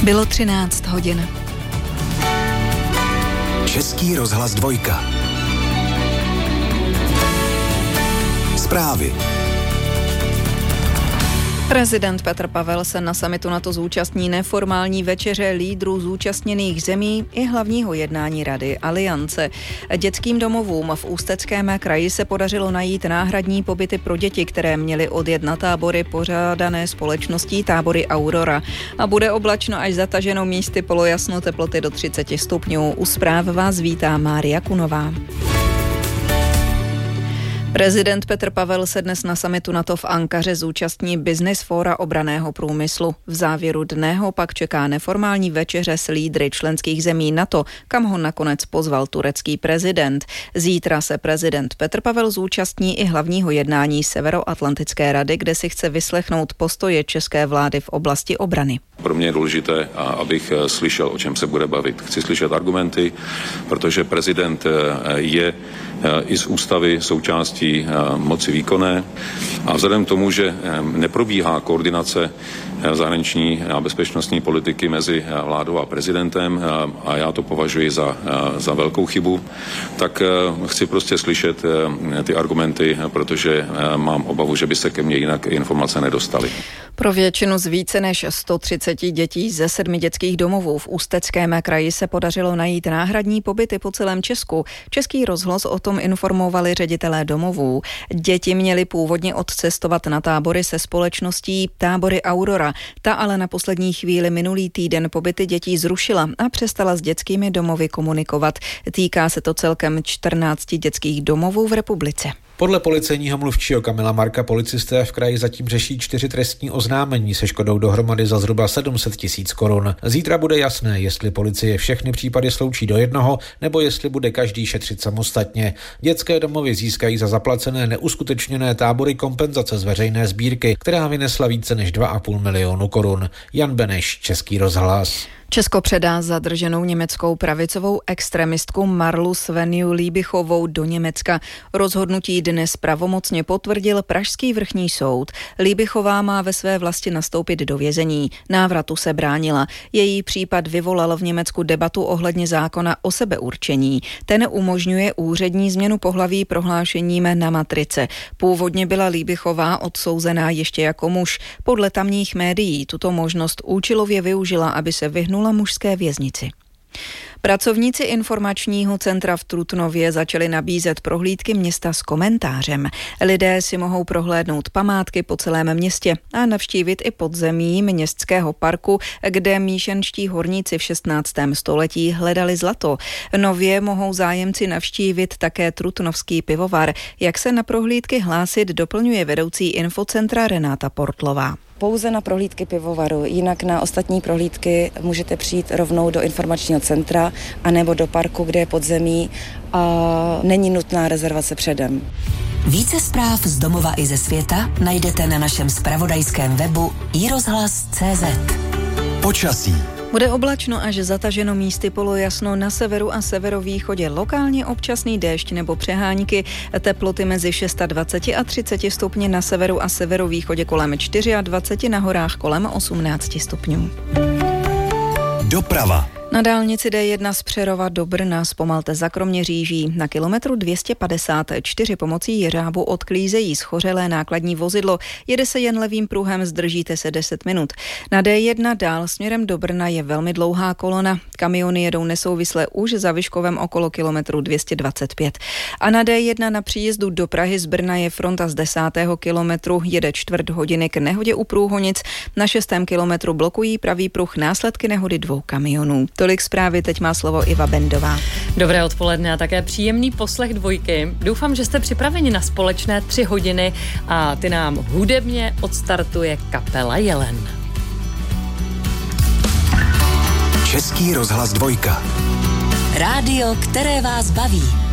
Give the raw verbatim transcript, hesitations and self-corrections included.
Bylo třináct hodin. Český rozhlas dvojka. Zprávy. Prezident Petr Pavel se na summitu NATO zúčastní neformální večeře lídrů zúčastněných zemí i hlavního jednání Rady Aliance. Dětským domovům v Ústeckém kraji se podařilo najít náhradní pobyty pro děti, které měly odjet na tábory pořádané společností Tábory Aurora. A bude oblačno až zataženo, místy polojasno, teploty do třicet stupňů. U zpráv vás vítá Mária Kunová. Prezident Petr Pavel se dnes na summitu NATO v Ankaře zúčastní Business Fóra obranného průmyslu. V závěru dne ho pak čeká neformální večeře s lídry členských zemí NATO, kam ho nakonec pozval turecký prezident. Zítra se prezident Petr Pavel zúčastní i hlavního jednání Severoatlantické rady, kde si chce vyslechnout postoje české vlády v oblasti obrany. Pro mě je důležité, abych slyšel, o čem se bude bavit. Chci slyšet argumenty, protože prezident je i z ústavy součástí moci výkonné a vzhledem k tomu, že neprobíhá koordinace zahraniční a bezpečnostní politiky mezi vládou a prezidentem, a já to považuji za, za velkou chybu, tak chci prostě slyšet ty argumenty, protože mám obavu, že by se ke mně jinak informace nedostaly. Pro většinu z více než sto třicet dětí ze sedmi dětských domovů v Ústeckém kraji se podařilo najít náhradní pobyty po celém Česku. Český rozhlas o tom informovali ředitelé domovů. Děti měly původně odcestovat na tábory se společností Tábory Aurora. Ta ale na poslední chvíli minulý týden pobyty dětí zrušila a přestala s dětskými domovy komunikovat. Týká se to celkem čtrnácti dětských domovů v republice. Podle policejního mluvčího Kamila Marka policisté v kraji zatím řeší čtyři trestní oznámení se škodou dohromady za zhruba sedm set tisíc korun. Zítra bude jasné, jestli policie všechny případy sloučí do jednoho, nebo jestli bude každý šetřit samostatně. Dětské domovy získají za zaplacené neuskutečněné tábory kompenzace z veřejné sbírky, která vynesla více než dva a půl milionu korun. Jan Beneš, Český rozhlas. Česko předá zadrženou německou pravicovou extremistku Marlu Sveniu Liebichovou do Německa. Rozhodnutí dnes pravomocně potvrdil pražský vrchní soud. Liebichová má ve své vlasti nastoupit do vězení. Návratu se bránila. Její případ vyvolal v Německu debatu ohledně zákona o sebeurčení. Ten umožňuje úřední změnu pohlaví prohlášením na matrice. Původně byla Liebichová odsouzená ještě jako muž. Podle tamních médií tuto možnost účelově využila, aby se vyhnula mužské věznici. Pracovníci informačního centra v Trutnově začali nabízet prohlídky města s komentářem. Lidé si mohou prohlédnout památky po celém městě a navštívit i podzemí městského parku, kde míšenští horníci v šestnáctém století hledali zlato. Nově mohou zájemci navštívit také Trutnovský pivovar. Jak se na prohlídky hlásit, doplňuje vedoucí infocentra Renáta Portlová. Pouze na prohlídky pivovaru, jinak na ostatní prohlídky můžete přijít rovnou do informačního centra anebo do parku, kde je podzemí a není nutná rezervace předem. Více zpráv z domova i ze světa najdete na našem zpravodajském webu i rozhlas tečka cé zet. Počasí. Bude oblačno až zataženo, místy polojasno, na severu a severovýchodě lokálně občasný déšť nebo přehánky, teploty mezi dvacet šest a třicet stupně, na severu a severovýchodě kolem dvacet čtyři, na horách kolem osmnáct stupňů. Doprava. Na dálnici dé jedna z Přerova do Brna zpomalte za Kroměříží. Na kilometru dvě stě padesát čtyři pomocí jeřábu odklízejí schořelé nákladní vozidlo. Jede se jen levým pruhem, zdržíte se deset minut. Na dé jedna dál směrem do Brna je velmi dlouhá kolona. Kamiony jedou nesouvisle už za Vyškovem okolo kilometru dvě stě dvacet pět. A na dé jedna na příjezdu do Prahy z Brna je fronta z desátého kilometru. Jede čtvrt hodiny k nehodě u Průhonic. Na šestém kilometru blokují pravý pruh následky nehody dvou kamionů. Tolik zprávy, teď má slovo Iva Bendová. Dobré odpoledne a také příjemný poslech dvojky. Doufám, že jste připraveni na společné tři hodiny a ty nám hudebně odstartuje kapela Jelen. Český rozhlas dvojka. Rádio, které vás baví.